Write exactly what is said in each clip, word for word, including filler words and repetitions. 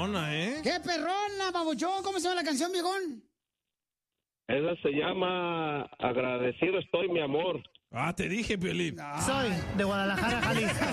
perrona, ¿eh? ¡Qué perrona, babuchón! ¿Cómo se llama la canción, viejón? Esa se llama Agradecido estoy, mi amor. Ah, te dije, Piolín. Soy de Guadalajara, Jalisco.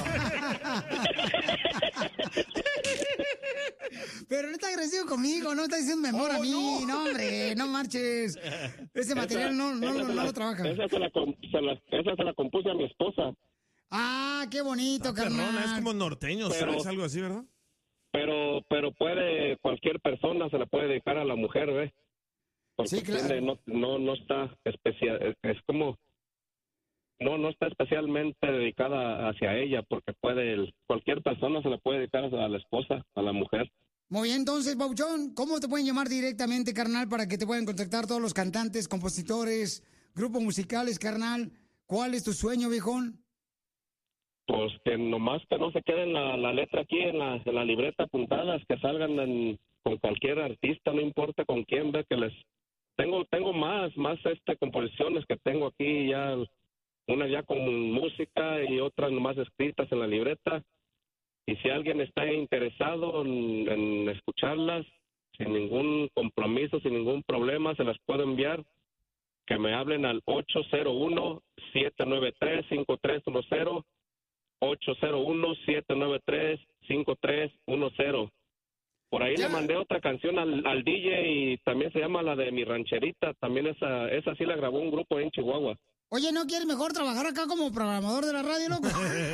Pero no está agresivo conmigo, no está diciendo mi amor Oh, a mí. no. No. hombre, no marches. Ese material no, no, no, no lo trabaja. Esa se la, com- se la- esa se la compuse a mi esposa. Ah, qué bonito, Ah, carnal. perrona, es como norteño, Pero- ¿sabes? Algo así, ¿verdad? Pero pero puede, cualquier persona se la puede dedicar a la mujer, ¿ves? Porque Sí, claro. tiene- no, no, no está especial, es, es como, no, no está especialmente dedicada hacia ella, porque puede, el- cualquier persona se la puede dedicar a la esposa, a la mujer. Muy bien, entonces, Babuchón, ¿cómo te pueden llamar directamente, carnal, para que te puedan contactar todos los cantantes, compositores, grupos musicales, carnal? ¿Cuál es tu sueño, viejón? Pues que nomás que no se quede la, la letra aquí en la, en la libreta apuntadas, que salgan en- con cualquier artista, no importa con quién, ve que les... Tengo tengo más, más este composiciones que tengo aquí ya, una ya con música y otras nomás escritas en la libreta. Y si alguien está interesado en, en escucharlas, sin ningún compromiso, sin ningún problema, se las puedo enviar. Que me hablen al ocho cero uno, siete nueve tres, cinco tres uno cero. ocho cero uno, siete nueve tres, cinco tres uno cero. Por ahí Ya. le mandé otra canción al, al D J y también se llama la de Mi Rancherita. También esa esa sí la grabó un grupo en Chihuahua. Oye, ¿no quieres mejor trabajar acá como programador de la radio, loco?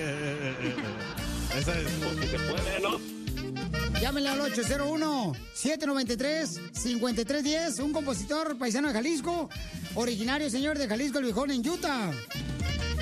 Esa es. Pues si se puede, ¿no? Llámenle al ocho cero uno, siete nueve tres, cinco tres uno cero, un compositor paisano de Jalisco, originario, señor, de Jalisco, el viejón, en Utah.